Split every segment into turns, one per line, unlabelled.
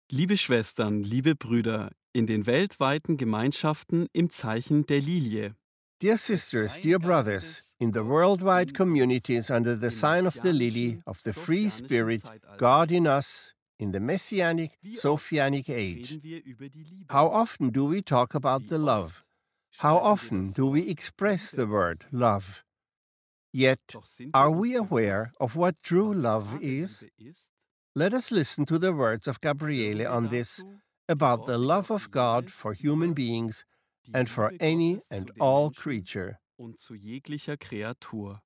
Liebe Schwestern, liebe Brüder, in den weltweiten Gemeinschaften im Zeichen der Lilie.
Dear sisters, dear brothers, in the worldwide communities under the sign of the lily of the free spirit, God in us, in the messianic, Sophianic age,
Reden wir über die Liebe.
how often do we talk about
Wie
the love?
oft
How
sprechen wir
often
das
do we
Wort
express
Liebe
the word
aus?
love? Yet,
Doch sind wir
are
uns
we aware
bewusst,
of what true
was
love
wahre
is?
Liebe ist?
Let us listen to the words of
Hören
Gabriele
wir
on this
dazu die
about the
Worte
love of God
Gabrieles
for human
über
beings
die
and for
Liebe
any
Gottes
and
zu den
all
Menschen
creature.
und zu jeglicher Kreatur.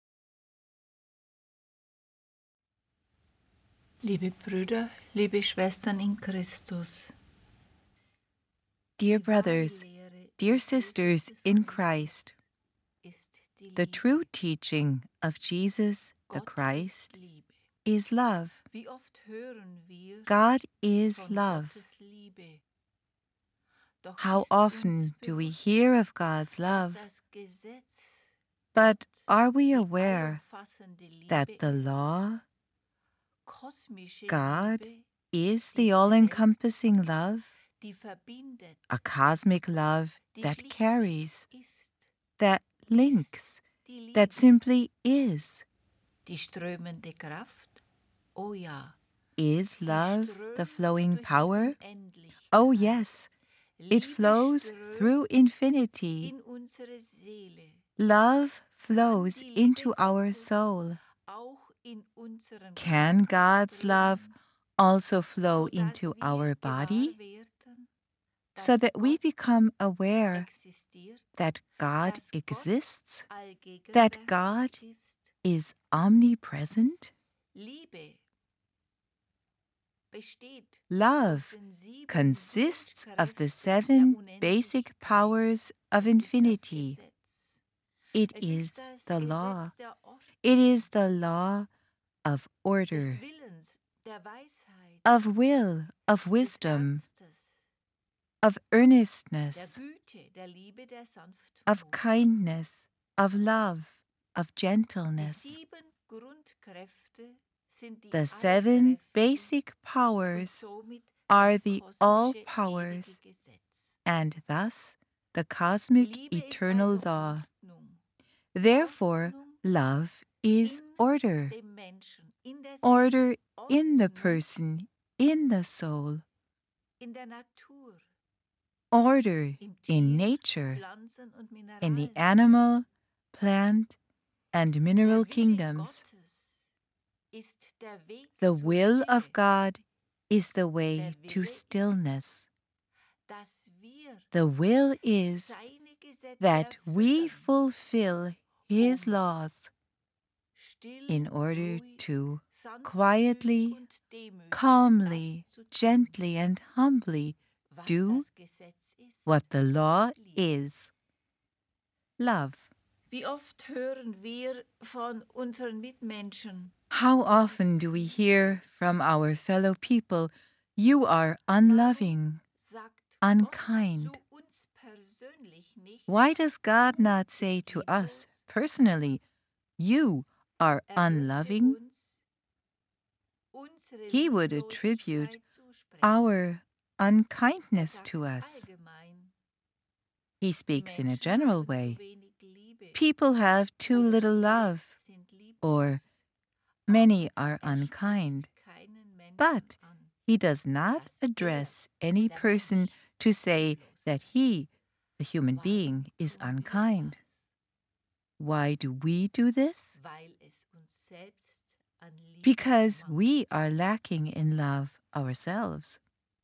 Liebe Brüder, liebe Schwestern in Christus.
Dear brothers, dear sisters in Christ, the true teaching of Jesus the Christ is love.
Wie oft hören wir
God is
von
love.
Gottes Liebe. Doch
How
ist
often
uns
do we
bewusst,
hear of God's
dass
love,
das Gesetz,
but are we
die
aware
allumfassende Liebe
that the
ist,
law,
kosmische
God,
Liebe,
is
die
the all-encompassing love,
die verbindet,
a cosmic love
die
that
schlichtweg
carries,
ist,
that links,
die Liebe,
that simply is?
die strömende Kraft? Oh ja,
Is
sie
love the
strömt
flowing
durch die
power?
Unendlichkeit.
Oh yes, it
Liebe
flows
strömt
through infinity.
in unsere Seele.
Love
Kann
flows
die Liebe
into our
Gottes
soul.
auch in unserem
Can
Körper
God's love
strömen,
also flow
sodass
into
wir
our
gewahr
body
werden,
so
dass
that we
Gott
become aware
existiert,
that God
dass Gott
exists, that
allgegenwärtig
God
ist?
is omnipresent?
Liebe besteht aus
Love
den 7
consists of the
Grundkräften der
7 basic
Unendlichkeit.
powers of
Es ist das
infinity.
Gesetz.
It
Es
is
ist das
the law.
Gesetz der
It
Ordnung,
is the law of order,
des Willens, der Weisheit,
of will, of
des
wisdom,
Ernstes,
of
der
earnestness,
Güte, der Liebe, der
of
Sanftmut.
kindness, of love, of
Die
gentleness.
7 Grundkräfte sind die
The 7
Allkräfte
basic
und
powers
somit
are
das
the
kosmische
all
ewige
powers
Gesetz.
and thus the cosmic
Liebe ist
eternal
also
law.
Ordnung.
Therefore,
Ordnung
love is
in
order.
dem Menschen, in der
Order
Seele,
in the
Ordnung
person, in the soul.
in der Natur,
Order
im
in
Tier,
nature,
Pflanzen und
in the
Mineralien.
animal, plant, and mineral
Der Wille
kingdoms.
Gottes ist der Weg
The
zur
will of
Stille,
God is the way
der
to
Wille ist,
stillness.
dass wir
The will is
seine Gesetze
that we
erfüllen,
fulfill His laws
still,
in order
ruhig,
to
sanftmütig
quietly,
und demütig
calmly,
das zu tun,
gently, and humbly
was
do
das Gesetz ist.
what the law
Liebe.
is. Love.
Wie oft hören wir von unseren Mitmenschen,
How often do we hear from our fellow people, you are unloving,
sagt
unkind?
Gott zu uns persönlich nicht,
Why does God
du
not say
bist
to us
lieblos?
personally, you are
Er würde
unloving?
uns unsere
He would attribute
Lieblosigkeit zusprechen.
our unkindness
sagt
to us.
allgemein,
He
die
speaks in a
Menschen
general
haben
way.
zu wenig Liebe,
People have too
oder
little
viele
love,
sind
or
lieblos.
many
Aber
are
er
unkind.
spricht keinen Menschen
But
an,
he does not
dass
address any
der
person
Mensch,
to say
lieblos
that
ist.
he, the human
Warum
being, is
tun wir
unkind.
das?
Why do we do this?
Weil es uns selbst an Liebe
Because
mangelt.
we are lacking in love ourselves.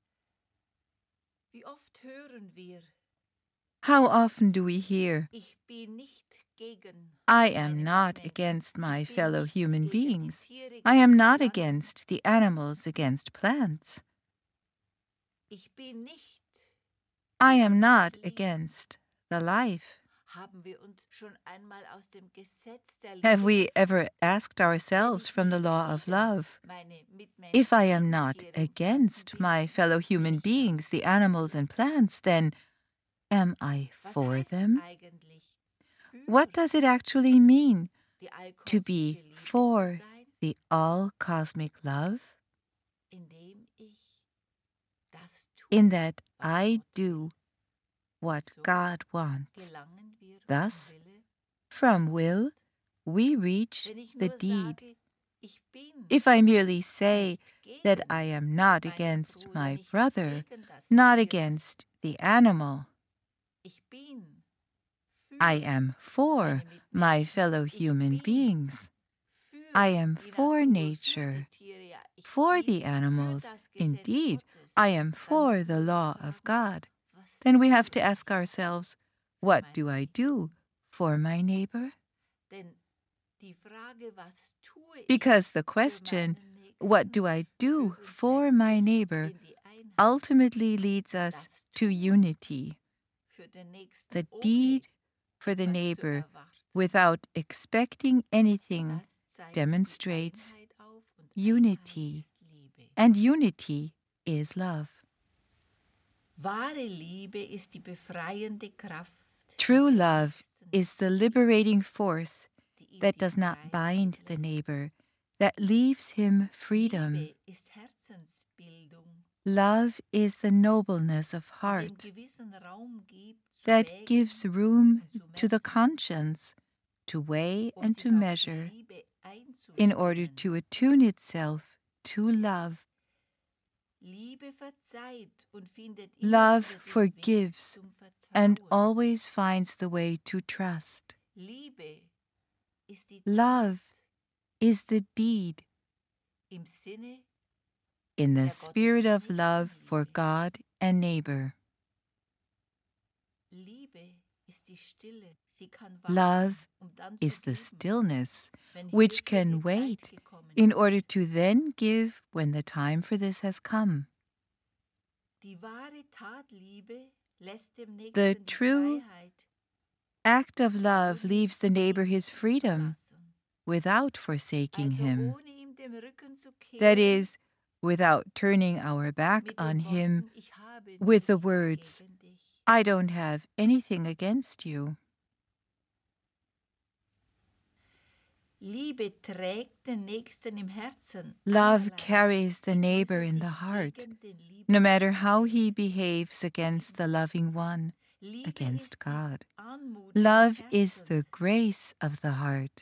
Wie oft hören wir,
How often do we hear,
ich bin nicht gegen
I
meine
am not
Mitmenschen,
against my
ich bin
fellow
nicht
human
gegen die
beings.
Tiere,
I
gegen
am
die
not
Pflanzen,
against the animals, against plants.
ich bin nicht
I
gegen
am
das
not
Leben.
against the life.
Haben wir uns schon einmal aus dem Gesetz der
Have
Liebe
we
gefragt,
ever asked
wenn
ourselves
ich
from the
nicht
law of
gegen
love,
meine Mitmenschen,
if I am
gegen
not
Tiere und Pflanzen
against
bin,
my fellow
bin
human
ich
beings, the
dafür?
animals and plants, then am I
Was
for
heißt
them?
eigentlich für
What does it actually mean
die
to
allkosmische
be
Liebe zu
for
sein,
the all-cosmic love?
indem ich
in that I do what God wants. Thus, from will, we reach the deed. If I merely say that I am not against my brother, not against the animal, I am for my fellow human beings. I am for nature, for the animals. Indeed, I am for the law of God. Then we have to ask ourselves, what do I do for my neighbor? Because the question, what do I do for my neighbor, ultimately leads us to unity. The deed for the neighbor without expecting anything demonstrates unity, and unity is love. True love is the liberating force that does not bind the neighbor, that leaves him freedom. Love is the nobleness of heart that gives room to the conscience to weigh and to measure in order to attune itself to love. Love forgives and always finds the way to trust. Love is the deed in the spirit of love for God and neighbor. Love is the stillness which can wait in order to then give when the time for this has come. The true act of love leaves the neighbor his freedom without forsaking him. That is, without turning our back on him with the words, I don't have anything against you. Love carries the neighbor in the heart, no matter how he behaves against the loving one, against God. Love is the grace of the heart,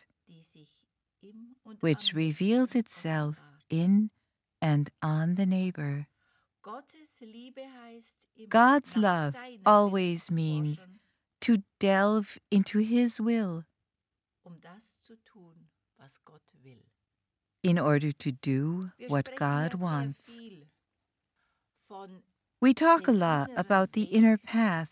which reveals itself in and on the neighbor. God's love always means to delve into His will in order to do what God wants. We talk a lot about the inner path.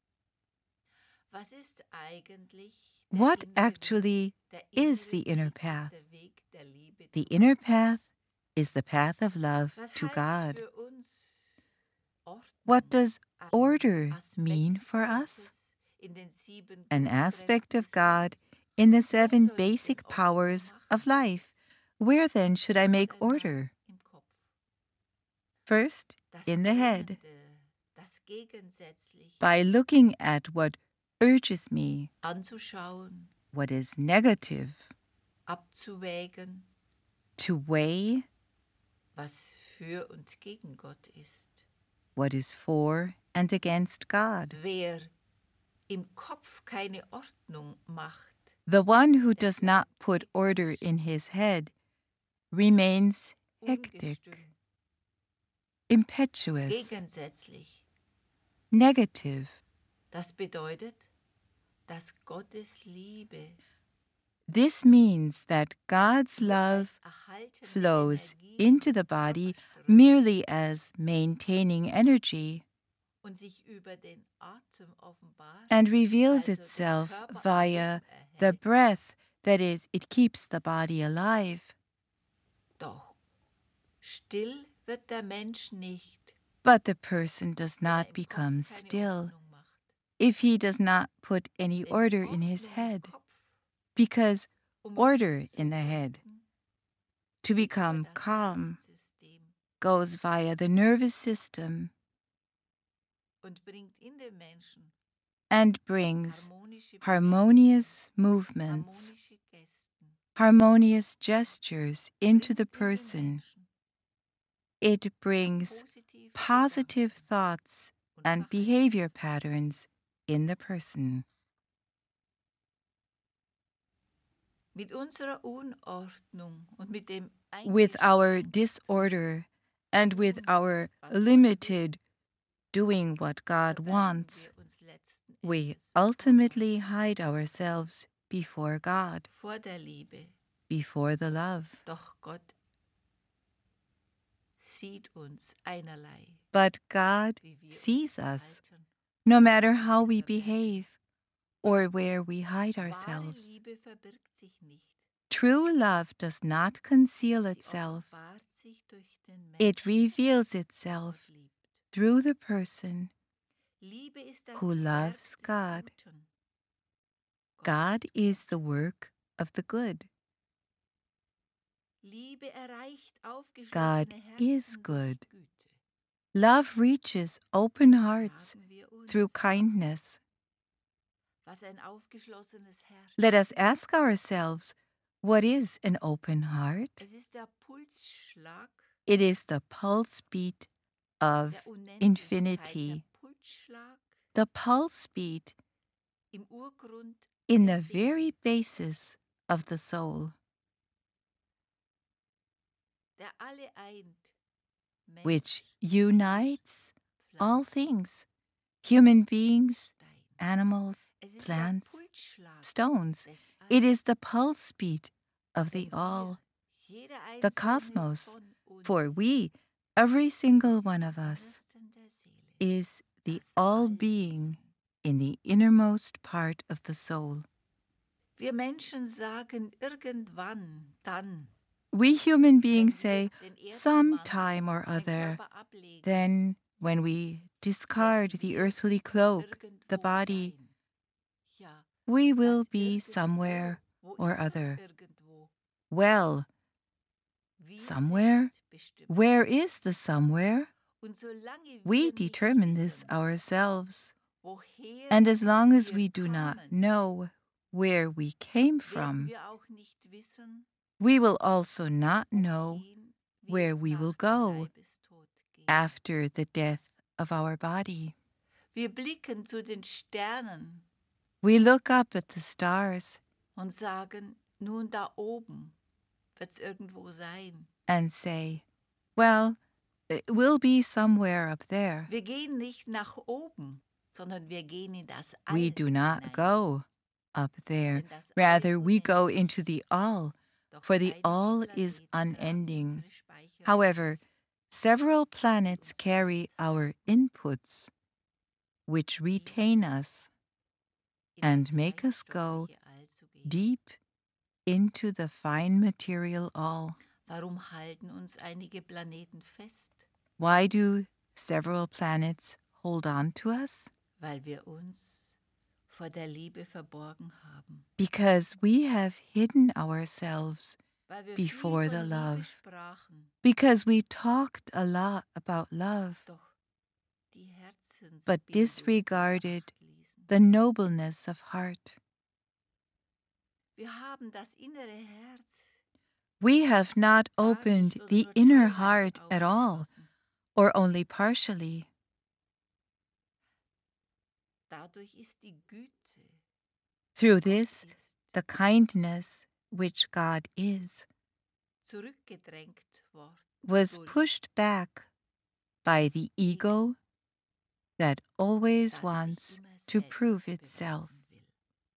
What actually is the inner path? The inner path is the path of love to God. What does order mean for us? An aspect of God in the 7 basic powers of life. Where then should I make order? First, in the head, by looking at what urges me, what is negative, to weigh what is for and against God. The one who does not put order in his head remains hectic, impetuous, negative. This means that God's love flows into the body merely as maintaining energy and reveals itself via the breath, that is, it keeps the body alive. But the person does not become still if he does not put any order in his head, because order in the head, to become calm, goes via the nervous system and brings harmonious movements, harmonious gestures into the person. It brings positive thoughts and behavior patterns in the person.
Mit unserer Unordnung und mit dem
With our disorder and with our limited doing what God wants, we ultimately hide ourselves before God,
vor der Liebe.
before the love.
Doch Gott sieht uns einerlei,
But God
wie wir uns
sees us,
verhalten.
no matter how we behave or where we hide
Wahre
ourselves.
Liebe verbirgt sich nicht.
True love does not conceal
Sie
itself.
offenbart sich durch den
It
Menschen,
reveals
der
itself
Gott liebt.
through the person
Liebe ist das
who
Werk
loves
des
God.
Guten.
God is the work of the good.
Liebe erreicht
God
aufgeschlossene
is
Herzen
good.
durch Güte.
Love reaches open hearts
Fragen wir uns,
through kindness.
was ein aufgeschlossenes Herz
Let us
ist.
ask ourselves, what is an open heart?
Es ist der Pulsschlag
It is the pulse beat of
der Unendlichkeit,
infinity,
der Pulsschlag
the pulse beat
im Urgrund
in
der
the
Seele.
very basis of the soul,
Der alle eint, Mensch,
which unites all
Pflanze,
things, human beings,
Stein.
animals,
Es ist
plants,
der Pulsschlag
stones.
des
It
Allen.
is the pulse beat of the
Denn wir,
all,
jeder
the
einzelne
cosmos,
von uns,
for we, every single one of us,
Innersten der Seele,
is the
das
all-being
Allwesen.
in the innermost part of the soul.
Wir Menschen sagen irgendwann, dann,
We human beings
wenn
say,
wir den ersten
sometime
Mann,
or
den
other,
Körper ablegen,
then when we discard
werden
the
wir
earthly cloak, the
irgendwo
body,
sein. Ja,
we will
was
be
irgendwo?
somewhere
Wo
or
ist das
other.
irgendwo?
Well,
Wir
somewhere?
selbst bestimmen
Where
das.
is the somewhere?
Und solange
We
wir nicht
determine this
wissen,
ourselves.
woher
And as long as
wir
we do not
kamen,
know where we came
werden
from,
wir auch nicht wissen,
we will also not know
wohin wir
where we
nach
will
dem
go
Leibestod gehen.
after the death of our body.
Wir blicken zu den Sternen
We look up at the stars
und sagen, nun da oben wird es irgendwo sein.
and say, well, it will be somewhere up there.
Wir gehen nicht nach oben, sondern wir gehen in das All
We do not
hinein.
go up there.
Denn das All
Rather,
ist
we go
unendlich.
into the all,
Doch
for the
einige
all is
Planeten tragen
unending.
unsere Speicherung
However, several planets carry our inputs, which retain us
in das
and make us go
feinstoffliche All zu gehen.
deep into the fine material all.
Warum halten uns einige Planeten fest?
Why do several planets hold on to us?
Weil wir uns vor der Liebe verborgen haben.
Because we have hidden ourselves
Weil wir
before
viel
the
von Liebe
love.
sprachen,
Because we talked a lot about love,
doch die
but
Herzensbildung
disregarded
außer Acht ließen.
the nobleness of heart.
Wir haben das innere Herz
We have not
gar
opened
nicht oder
the
nur
inner
teilweise
heart at all,
aufgeschlossen.
or only partially.
Dadurch ist die Güte,
Through
Gott
this,
ist,
the kindness which God is
zurückgedrängt worden
was
durch
pushed back by the ego that always
das sich
wants
immer
to
selbst
prove itself.
beweisen will.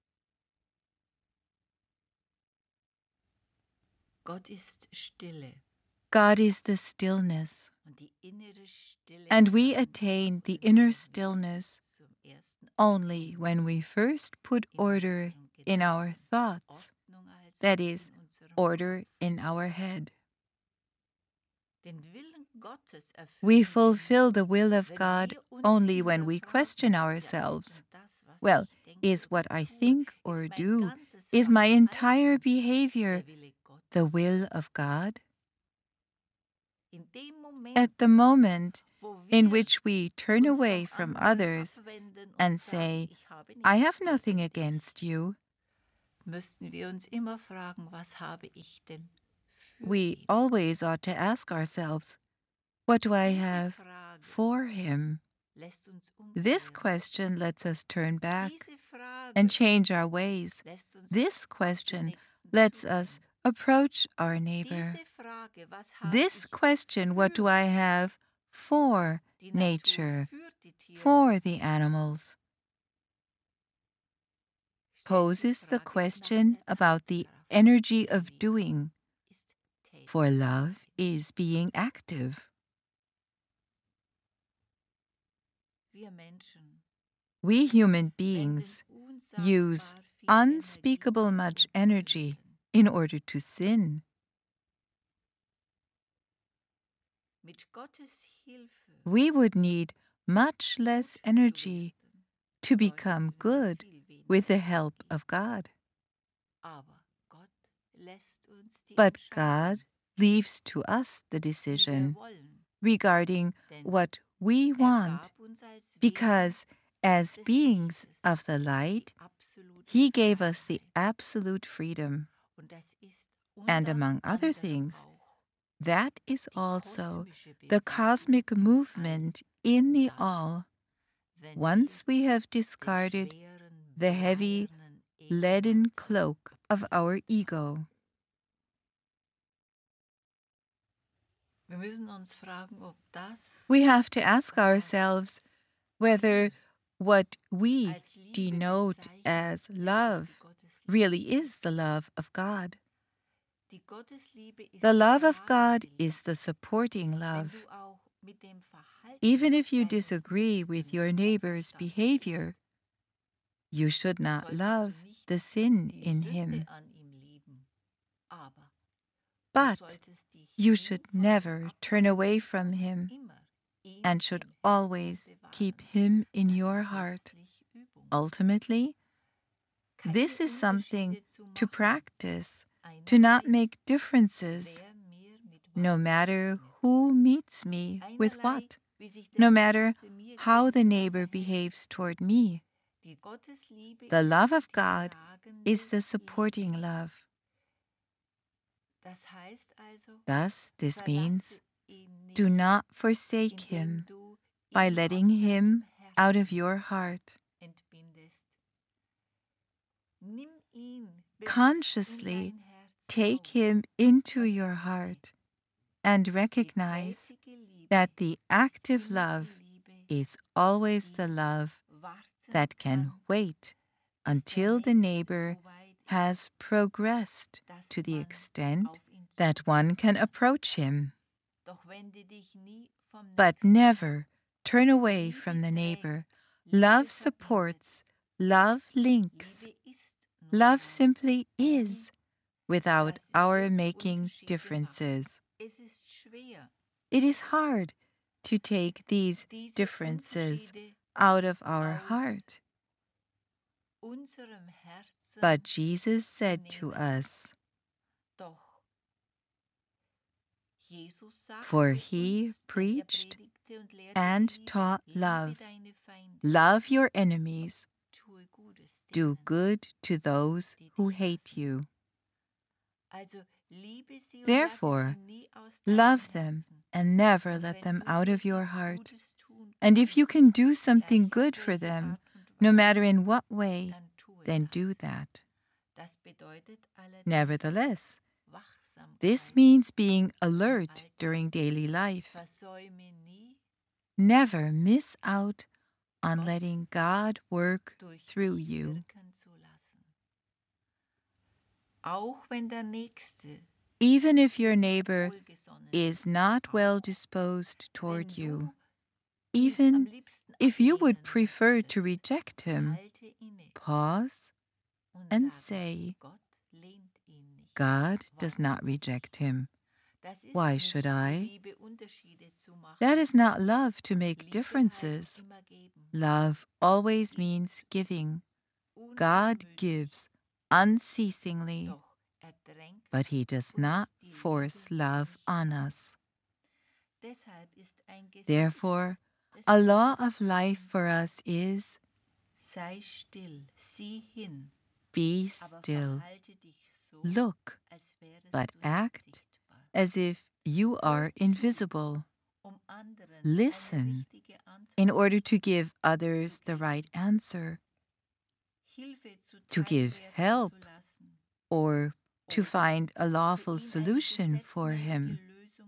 Gott ist Stille
God is the stillness,
und die innere Stille
and we
erlangen
attain the
wir,
inner
wenn wir
stillness
zum ersten
only
Ordnung
when we first put
in
order
unseren
in our
Gedanken,
thoughts,
Ordnung also
that is,
in unserem
order
Kopf.
in our head.
Den Willen Gottes
We
erfüllen
fulfill the will of
wenn
God
wir uns
only when we
hinterfragen,
question
ja,
ourselves.
ist denn das, was
Well,
ich denke
is what
oder
I
tue,
think
ist
or
mein
do,
ganzes
is my entire
Verhalten
behavior
der Wille Gottes?
the will of God?
In dem Moment,
At the moment
wo
in
wir
which we turn
uns
away
vom
from
anderen
others
abwenden und
and
sagen,
say,
ich habe
I
nichts
have nothing
gegen dich,
against you,
müssten wir uns immer fragen, was habe ich denn für
we
ihn?
always ought to ask ourselves, what do I
Diese
have
Frage
for Him? This question lets us turn back and change our ways. This question lets us approach our neighbor. This question, what do I have for nature, for the animals, poses the question about the energy of doing, for love is being active. We human beings use unspeakable much energy in order to sin. We would need much less energy to become good with the help of God. But God leaves to us the decision regarding what we want, because as beings of the light, He gave us the absolute freedom. And among other things, that is also the cosmic movement in the all. Once we have discarded the heavy, leaden cloak of our ego. We have to ask ourselves whether what we denote as love really is the love of God. The love of God is the supporting love. Even if you disagree with your neighbor's behavior, you should not love the sin in him. But you should never turn away from him and should always keep him in your heart. Ultimately, this is something to practice, to not make differences, no matter who meets me with what, no matter how the neighbor behaves toward me. The love of God is the supporting love. Thus, this means, do not forsake him by letting him out of your heart. Consciously take him into your heart and recognize that the active love is always the love that can wait until the neighbor has progressed to the extent that one can approach him. But never turn away from the neighbor. Love supports, love links. Love simply is, without our making differences. It is hard to take these differences out of our heart. But Jesus said to us, for he preached and taught love. Love your enemies. Do good to those who hate you. Therefore, love them and never let them out of your heart. And if you can do something good for them, no matter in what way, then do that. Nevertheless, this means being alert during daily life. Never miss out on letting God work through you. Even if your neighbor is not well disposed toward you, even if you would prefer to reject him, pause and say, God does not reject him. Why should I? That is not love to make differences. Love always means giving. God gives unceasingly, but he does not force love on us. Therefore, a law of life for us is, be still, look, but act as if you are invisible. listen in order to give others the right answer, to give help, or to find a lawful solution for him.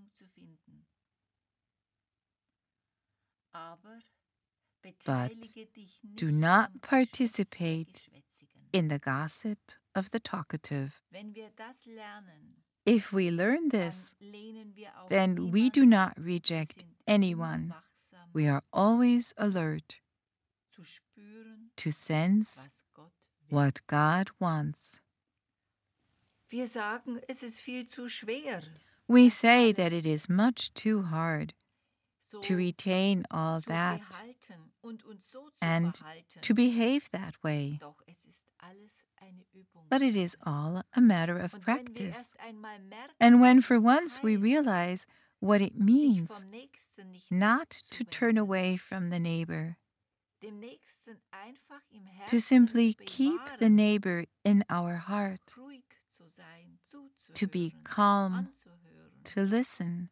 But do not participate in the gossip of the talkative. If we learn this, then we do not reject anyone. We are always alert to sense what God wants.
Wir sagen, es ist viel zu schwer.
We say that it is much too hard to retain all that and to behave that way. But it is all a matter of practice. And when for once we realize what it means not to turn away from the neighbor, to simply keep the neighbor in our heart, to be calm, to listen,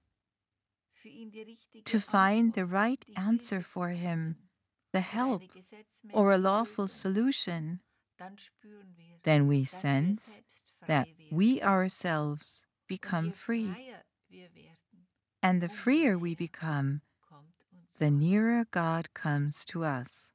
to find the right answer for him, the help, or a lawful solution, then we sense that we ourselves become free. And the freer we become, the nearer God comes to us.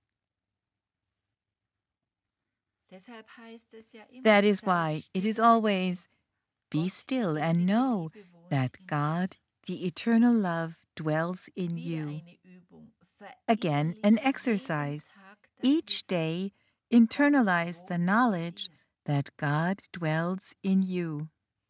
That is why it is always, be still and know that God, the eternal love, dwells in you. Again, an exercise. Each day, internalize the knowledge that God dwells in you.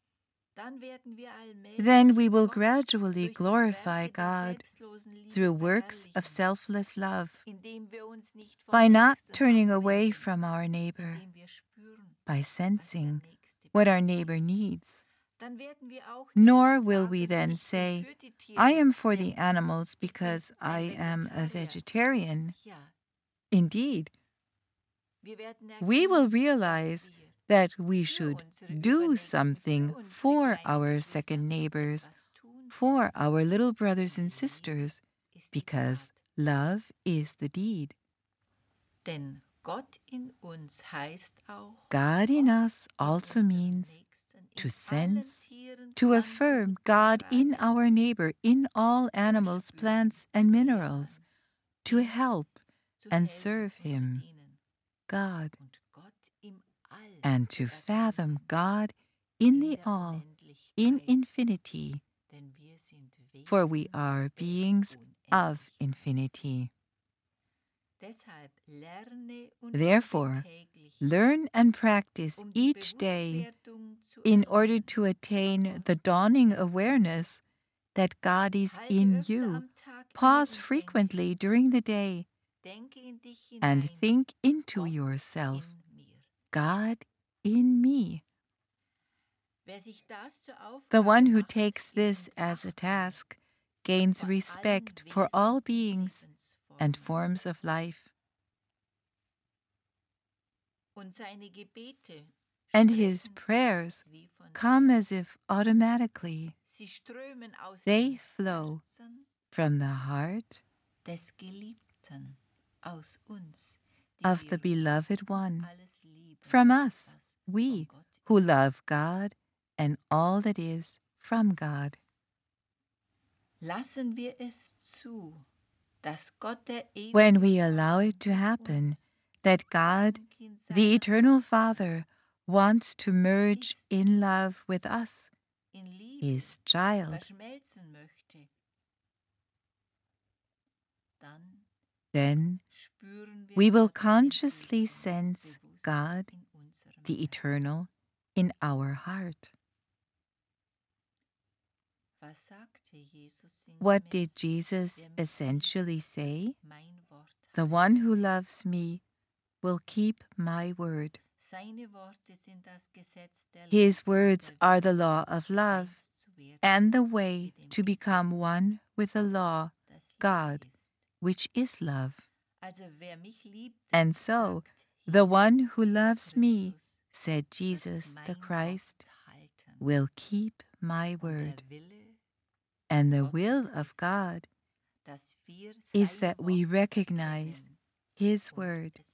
Then we will gradually glorify God through works of selfless love, by not turning away from our neighbor, by sensing what our neighbor needs. Nor will we then say, I am for the animals because I am a vegetarian. Indeed, we will realize that we should do something for our second neighbors, for our little brothers and sisters, because love is the deed. God in us also means to sense, to affirm God in our neighbor, in all animals, plants, and minerals, to help and serve him, God, and to fathom God in the all, in infinity, for we are beings of infinity. Therefore, learn and practice each day in order to attain the dawning awareness that God is in you. Pause frequently during the day and think into yourself, God in me. The one who takes this as a task gains respect for all beings and forms of life. And his prayers come as if automatically. They flow from the heart of the beloved one, from us, we who love God and all that is from God. When we allow it to happen, that God, the Eternal Father, wants to merge in love with us, his child, then we will consciously sense God, the Eternal, in our heart. What did Jesus essentially say? The one who loves me will keep my word. His words are the law of love and the way to become one with the law, God, which is love. And so, the one who loves me, said Jesus the Christ, will keep my word. And the will of God is that we recognize His word